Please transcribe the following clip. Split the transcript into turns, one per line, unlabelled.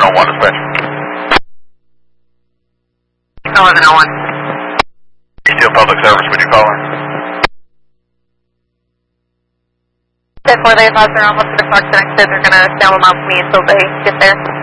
1101 dispatch.
1101.
Still public service, would you call her?
10-4, they thought they're almost at the clock connected. They're going to down them out for me until they get there.